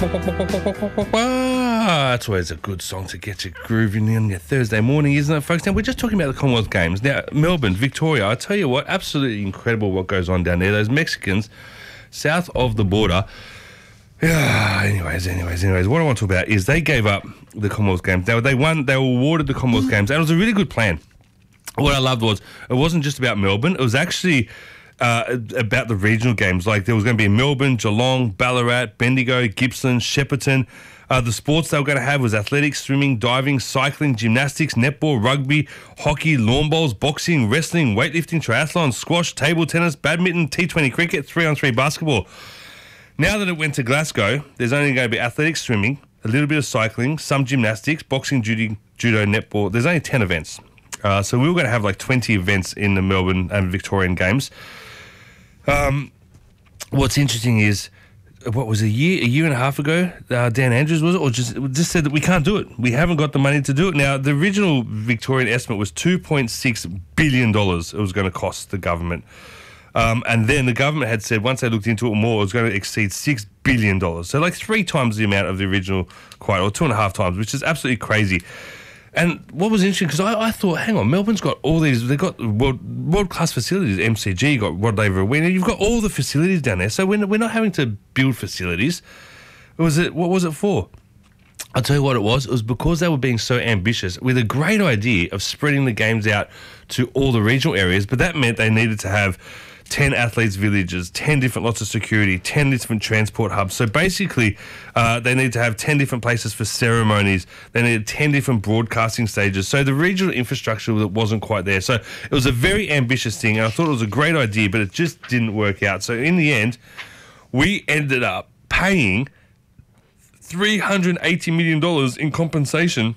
That's always a good song to get you grooving on your Thursday morning, isn't it, folks? Now, we're just talking about the Commonwealth Games. Now, Melbourne, Victoria, I tell you what, absolutely incredible what goes on down there. Those Mexicans south of the border. Anyways, what I want to talk about is they gave up the Commonwealth Games. Now, they were awarded the Commonwealth Games, and it was a really good plan. What I loved was it wasn't just about Melbourne, it was actually about the regional games. Like, there was going to be Melbourne, Geelong, Ballarat, Bendigo, Gippsland, Shepparton. The sports they were going to have was athletics, swimming, diving, cycling, gymnastics, netball, rugby, hockey, lawn bowls, boxing, wrestling, weightlifting, triathlon, squash, table tennis, badminton, T20 cricket, 3-on-3 basketball. Now that it went to Glasgow, there's only going to be athletics, swimming, a little bit of cycling, some gymnastics, boxing, judo, netball. There's only 10 events. So we were going to have like 20 events in the Melbourne and Victorian Games. What's interesting is, what was a year and a half ago, Dan Andrews, was it, or just said that we can't do it. We haven't got the money to do it. Now, the original Victorian estimate was $2.6 billion it was going to cost the government. And then the government had said, once they looked into it more, it was going to exceed $6 billion. So like 3 times the amount of the original quote, or 2.5 times, which is absolutely crazy. And what was interesting, because I thought, hang on, Melbourne's got all these, they've got world-class facilities. MCG, got Rod Laver Arena. You've got all the facilities down there. So we're not having to build facilities. What was it for? I'll tell you what it was. It was because they were being so ambitious with a great idea of spreading the games out to all the regional areas, but that meant they needed to have 10 athletes' villages, 10 different lots of security, 10 different transport hubs. So basically, they need to have 10 different places for ceremonies. They needed 10 different broadcasting stages. So the regional infrastructure wasn't quite there. So it was a very ambitious thing, and I thought it was a great idea, but it just didn't work out. So in the end, we ended up paying $380 million in compensation.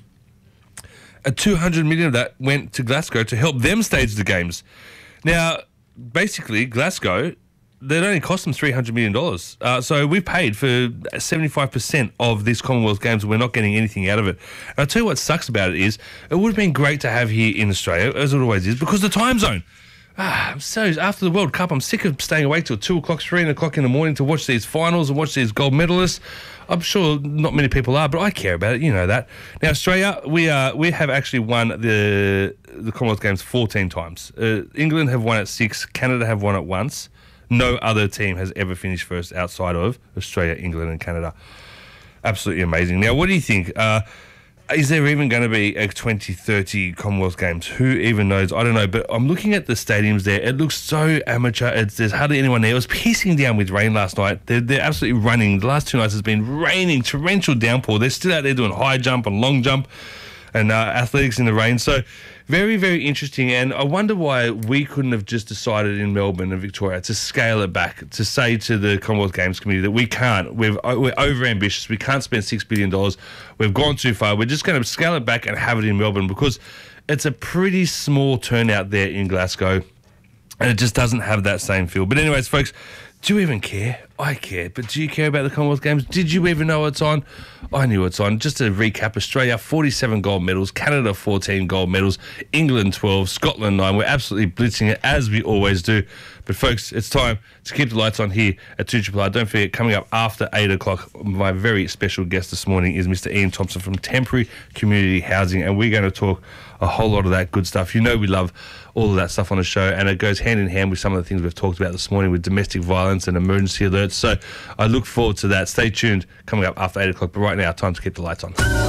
$200 million of that went to Glasgow to help them stage the games. Now, basically, Glasgow, that only cost them $300 million. So we paid for 75% of this Commonwealth Games, and we're not getting anything out of it. And I'll tell you what sucks about it is, it would have been great to have here in Australia, as it always is, because the time zone. So after the World Cup, I'm sick of staying awake till 2 o'clock, 3 o'clock in the morning to watch these finals and watch these gold medalists. I'm sure not many people are, but I care about it. You know that. Now, Australia, we have actually won the Commonwealth Games 14 times. England have won it 6. Canada have won it once. No other team has ever finished first outside of Australia, England, and Canada. Absolutely amazing. Now, what do you think? Is there even going to be a 2030 Commonwealth Games? Who even knows? I don't know, but I'm looking at the stadiums there. It looks so amateur. There's hardly anyone there. It was pissing down with rain last night. They're absolutely running. The last 2 nights has been raining, torrential downpour. They're still out there doing high jump and long jump and athletics in the rain. So very, very interesting. And I wonder why we couldn't have just decided in Melbourne and Victoria to scale it back, to say to the Commonwealth Games Committee that we can't. We're over-ambitious. We can't spend $6 billion. We've gone too far. We're just going to scale it back and have it in Melbourne, because it's a pretty small turnout there in Glasgow, and it just doesn't have that same feel. But anyways, folks, do you even care? I care. But do you care about the Commonwealth Games? Did you even know it's on? I knew it's on. Just to recap, Australia, 47 gold medals. Canada, 14 gold medals. England, 12. Scotland, 9. We're absolutely blitzing it, as we always do. But, folks, it's time to keep the lights on here at 2RRR. Don't forget, coming up after 8 o'clock, my very special guest this morning is Mr. Ian Thompson from Temporary Community Housing, and we're going to talk a whole lot of that good stuff. You know we love all of that stuff on the show, and it goes hand in hand with some of the things we've talked about this morning with domestic violence and emergency alerts. So I look forward to that. Stay tuned, coming up after 8 o'clock. But right now, time to keep the lights on.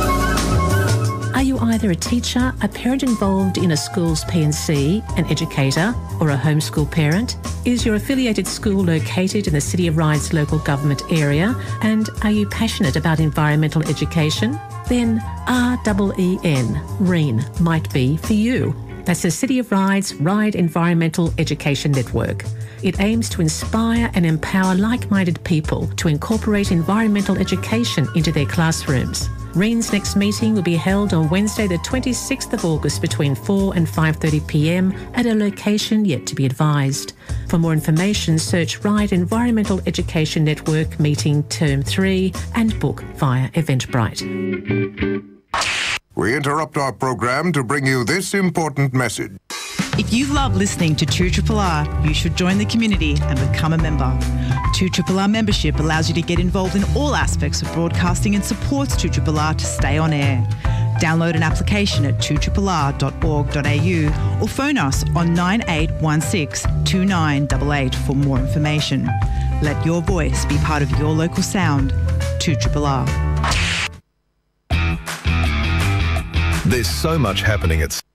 Are you either a teacher, a parent involved in a school's P&C, an educator, or a homeschool parent? Is your affiliated school located in the City of Ryde's local government area? And are you passionate about environmental education? Then REEN might be for you. That's the City of Ryde's Ryde Environmental Education Network. It aims to inspire and empower like-minded people to incorporate environmental education into their classrooms. REEN's next meeting will be held on Wednesday the 26th of August between 4 and 5:30 p.m. at a location yet to be advised. For more information, search Ryde Environmental Education Network Meeting Term 3 and book via Eventbrite. We interrupt our program to bring you this important message. If you love listening to 2RRR, you should join the community and become a member. 2RRR membership allows you to get involved in all aspects of broadcasting and supports 2RRR to stay on air. Download an application at 2RRR.org.au or phone us on 9816 2988 for more information. Let your voice be part of your local sound. 2RRR. There's so much happening at